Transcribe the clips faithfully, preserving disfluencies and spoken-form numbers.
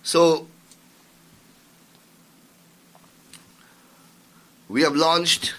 So, we have launched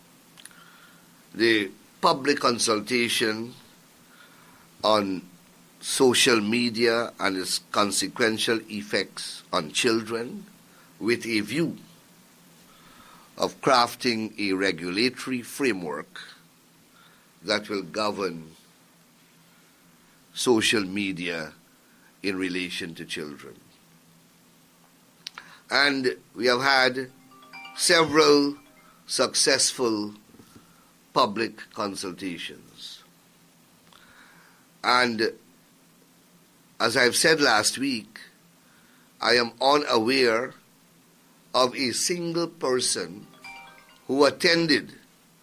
the public consultation on social media and its consequential effects on children with a view of crafting a regulatory framework that will govern social media in relation to children. And we have had several successful public consultations. And as I've said last week, I am unaware of a single person who attended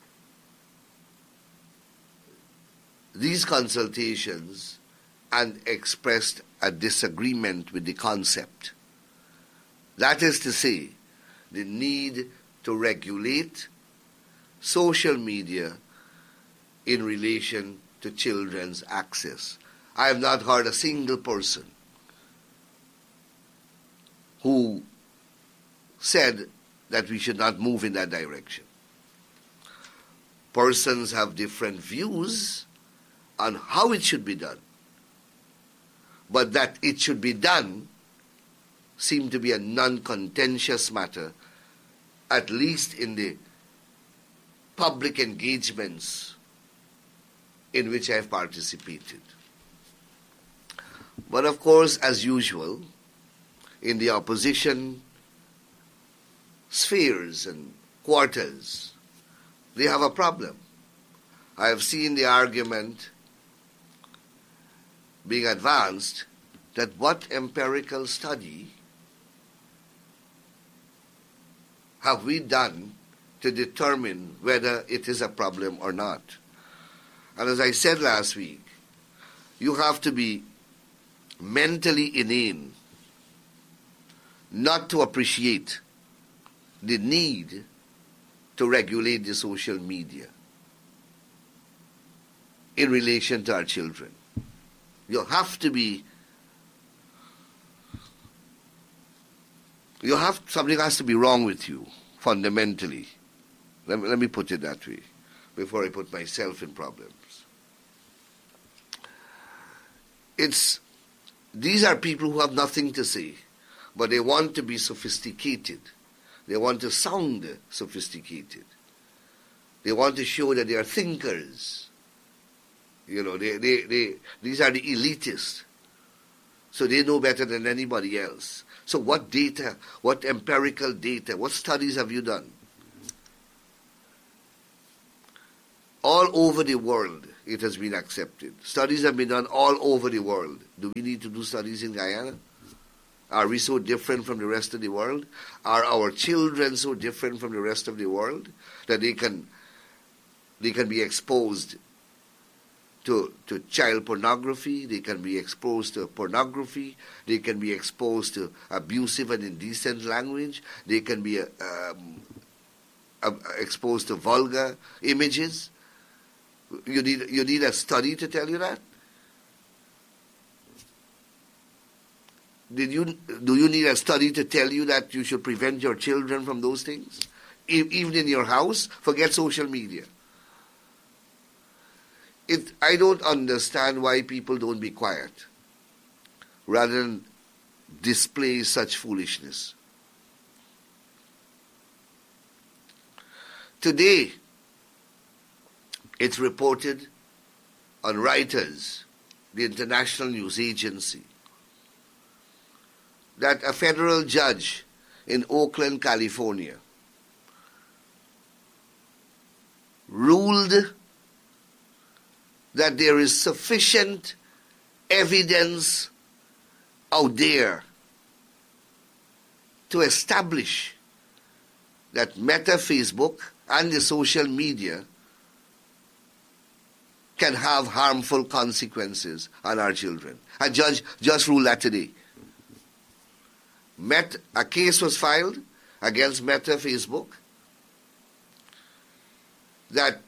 these consultations and expressed a disagreement with the concept. That is to say, the need to regulate social media in relation to children's access. I have not heard a single person who said that we should not move in that direction. Persons have different views on how it should be done, but that it should be done seemed to be a non-contentious matter, at least in the public engagements in which I have participated. But of course, as usual, in the opposition spheres and quarters, they have a problem. I have seen the argument being advanced that what empirical study have we done to determine whether it is a problem or not? And as I said last week, you have to be mentally inane not to appreciate the need to regulate the social media in relation to our children. You have to be, you have, something has to be wrong with you, fundamentally. Let me, let me put it that way, before I put myself in problems. It's, these are people who have nothing to say, but they want to be sophisticated. They want to sound sophisticated. They want to show that they are thinkers. You know, they, they, they, these are the elitists. So they know better than anybody else. So what data, what empirical data, what studies have you done? All over the world, it has been accepted. Studies have been done all over the world. Do we need to do studies in Guyana? Are we so different from the rest of the world? Are our children so different from the rest of the world that they can they can be exposed to to child pornography, they can be exposed to pornography, they can be exposed to abusive and indecent language, they can be um, uh, exposed to vulgar images? You need you need a study to tell you that? Did you do you need a study to tell you that you should prevent your children from those things? E- even in your house, forget social media. It, I don't understand why people don't be quiet rather than display such foolishness. Today, it's reported on Reuters, the international news agency, that a federal judge in Oakland, California, ruled that there is sufficient evidence out there to establish that Meta, Facebook, and the social media can have harmful consequences on our children. A judge just ruled that today. Met, a case was filed against Meta, Facebook, that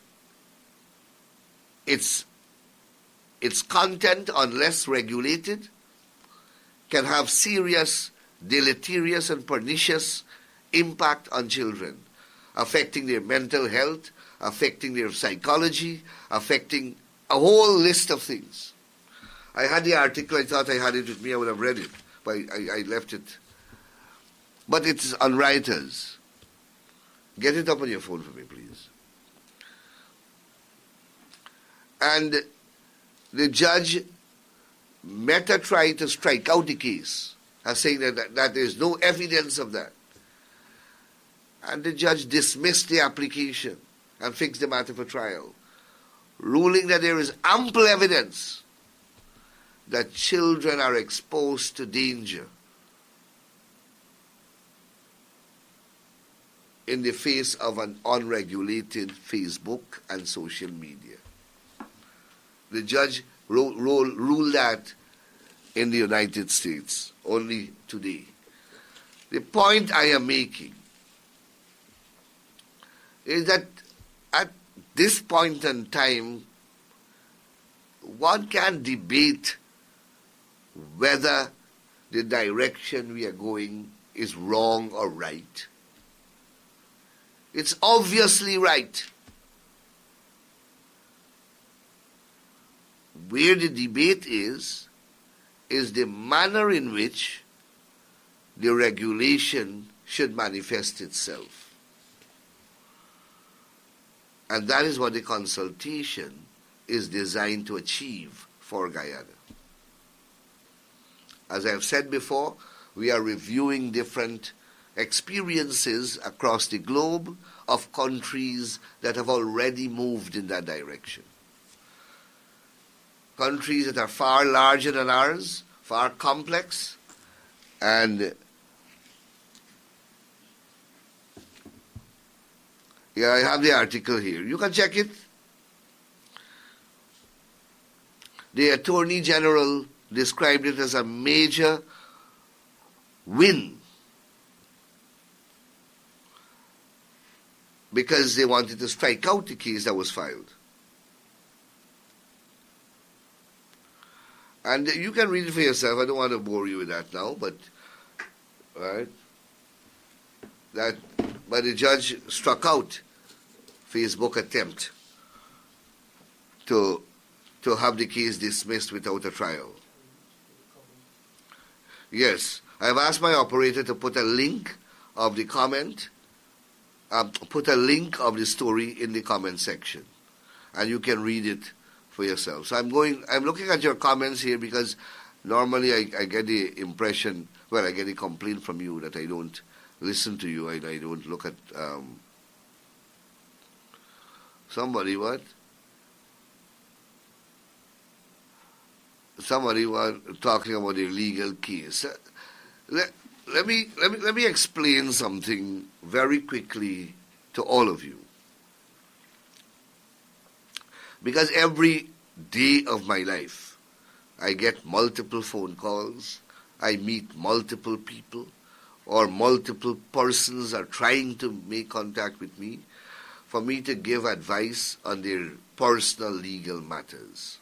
its, its content, unless regulated, can have serious deleterious and pernicious impact on children, affecting their mental health, affecting their psychology, affecting a whole list of things. I had the article, I thought I had it with me, I would have read it, but I, I left it. But it's on Reuters. Get it up on your phone for me, please. And the judge Meta tried to strike out the case, as saying that, that, that there is no evidence of that. And the judge dismissed the application and fixed the matter for trial, ruling that there is ample evidence that children are exposed to danger in the face of an unregulated Facebook and social media. The judge ro- ro- ruled that in the United States only today. The point I am making is that at this point in time, one can debate whether the direction we are going is wrong or right. It's obviously right. Where the debate is, is the manner in which the regulation should manifest itself. And that is what the consultation is designed to achieve for Guyana. As I have said before, we are reviewing different experiences across the globe of countries that have already moved in that direction. Countries that are far larger than ours, far complex, and yeah, I have the article here. You can check it. The Attorney General described it as a major win because they wanted to strike out the case that was filed. And you can read it for yourself. I don't want to bore you with that now, but right, that but the judge struck out Facebook attempt to to have the case dismissed without a trial. Yes, I have asked my operator to put a link of the comment, um, put a link of the story in the comment section, and you can read it for yourself. So I'm going, I'm looking at your comments here because normally I, I get the impression, well, I get a complaint from you that I don't listen to you, I, I don't look at um, somebody, what? Somebody was talking about a legal case. Uh, let, let me let me let me explain something very quickly to all of you. Because every day of my life, I get multiple phone calls, I meet multiple people, or multiple persons are trying to make contact with me for me to give advice on their personal legal matters.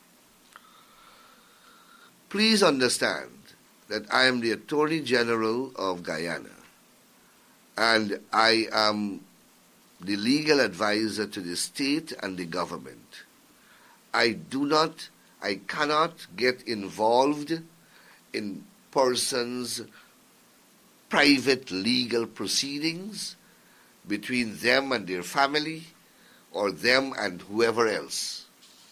Please understand that I am the Attorney General of Guyana, and I am the legal advisor to the state and the government. I do not, I cannot get involved in persons' private legal proceedings between them and their family or them and whoever else.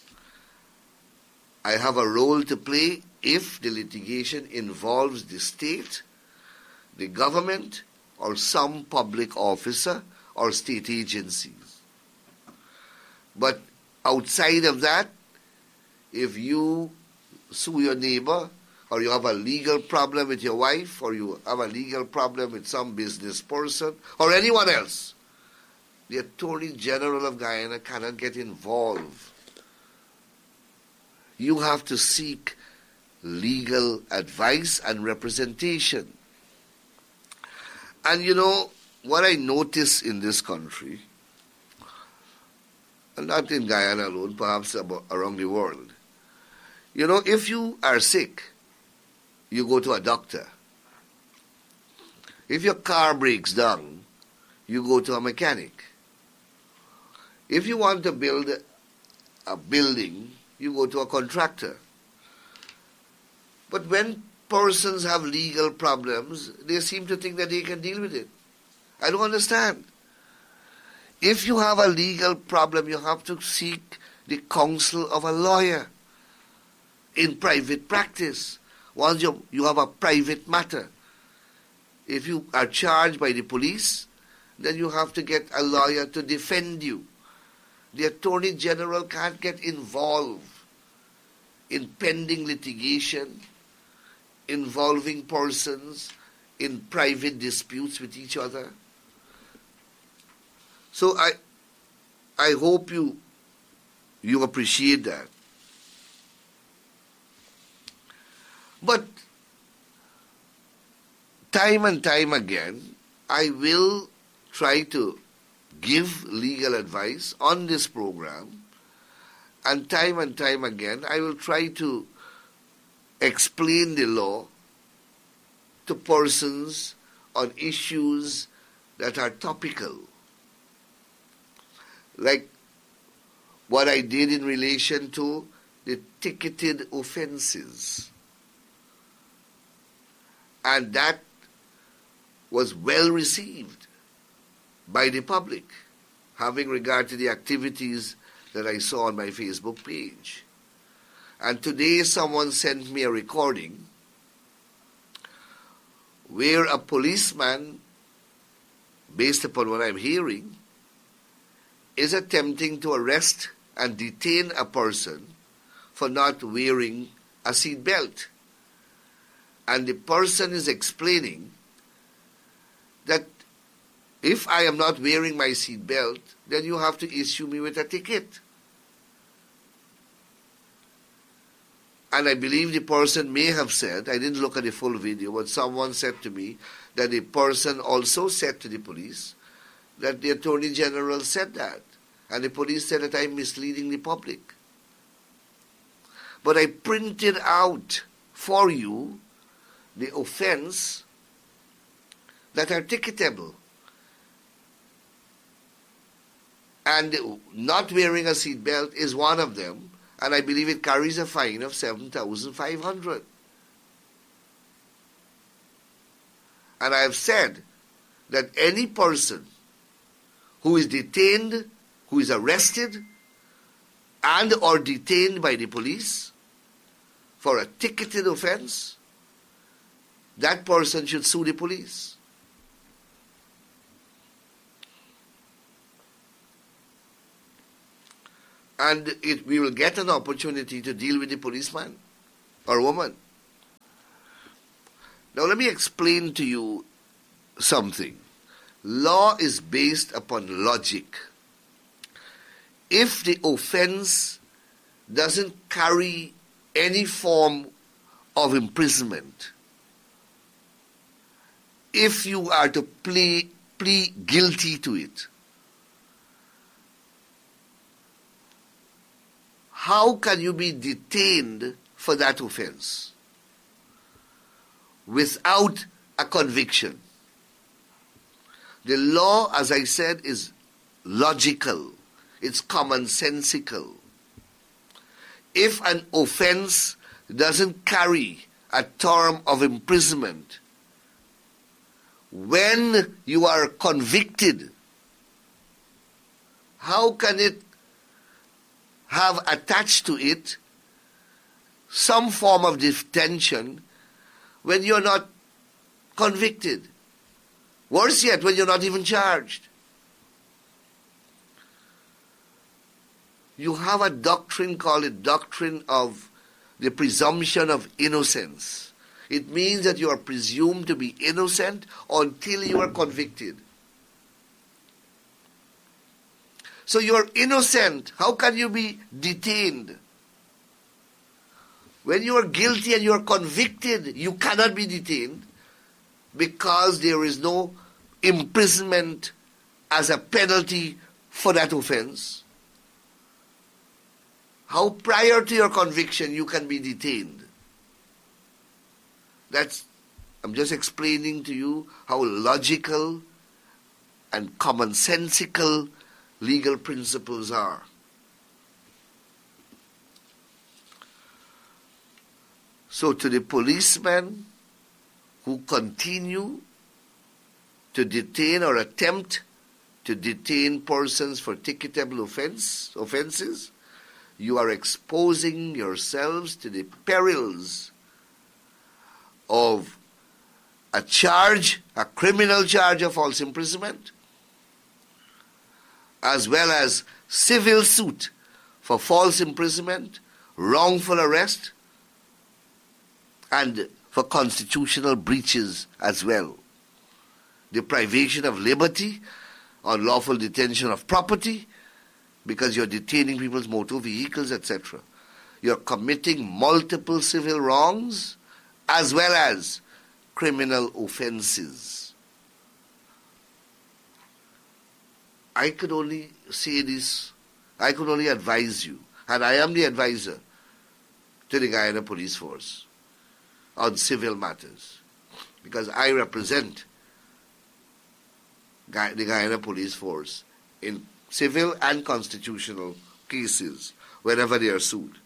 I have a role to play if the litigation involves the state, the government, or some public officer or state agencies. But outside of that, if you sue your neighbor, or you have a legal problem with your wife, or you have a legal problem with some business person, or anyone else, the Attorney General of Guyana cannot get involved. You have to seek legal advice and representation. And you know, what I notice in this country, and not in Guyana alone, perhaps around the world, you know, if you are sick, you go to a doctor. If your car breaks down, you go to a mechanic. If you want to build a building, you go to a contractor. But when persons have legal problems, they seem to think that they can deal with it. I don't understand. If you have a legal problem, you have to seek the counsel of a lawyer in private practice. Once you, you have a private matter. If you are charged by the police, then you have to get a lawyer to defend you. The Attorney General can't get involved in pending litigation involving persons in private disputes with each other. So I I hope you you appreciate that. But time and time again, I will try to give legal advice on this program, and time and time again, I will try to explain the law to persons on issues that are topical. Like what I did in relation to the ticketed offenses. And that was well received by the public, having regard to the activities that I saw on my Facebook page. And today someone sent me a recording where a policeman, based upon what I'm hearing, is attempting to arrest and detain a person for not wearing a seat belt. And the person is explaining that if I am not wearing my seat belt, then you have to issue me with a ticket. And I believe the person may have said, I didn't look at the full video, but someone said to me that the person also said to the police that the Attorney General said that. And the police said that I'm misleading the public. But I printed out for you the offense that are ticketable. And not wearing a seatbelt is one of them, and I believe it carries a fine of seven thousand five hundred dollars. And I have said that any person who is detained, who is arrested, and or detained by the police for a ticketed offense, that person should sue the police. And it, we will get an opportunity to deal with the policeman or woman. Now let me explain to you something. Law is based upon logic. If the offense doesn't carry any form of imprisonment, if you are to plea, plead guilty to it, how can you be detained for that offense without a conviction? The law, as I said, is logical. It's commonsensical. If an offense doesn't carry a term of imprisonment, when you are convicted, how can it have attached to it some form of detention when you're not convicted? Worse yet, when you're not even charged. You have a doctrine called a doctrine of the presumption of innocence. It means that you are presumed to be innocent until you are convicted. So you are innocent. How can you be detained? When you are guilty and you are convicted, you cannot be detained because there is no imprisonment as a penalty for that offense. How prior to your conviction you can be detained? That's I'm just explaining to you how logical and commonsensical legal principles are. So to the policemen who continue to detain or attempt to detain persons for ticketable offense, offenses, you are exposing yourselves to the perils of a charge, a criminal charge of false imprisonment, as well as civil suit for false imprisonment, wrongful arrest, and for constitutional breaches as well. Deprivation of liberty, unlawful detention of property, because you're detaining people's motor vehicles, et cetera. You're committing multiple civil wrongs as well as criminal offenses. I could only say this, I could only advise you, and I am the advisor to the Guyana Police Force on civil matters, because I represent the Guyana Police Force in civil and constitutional cases whenever they are sued.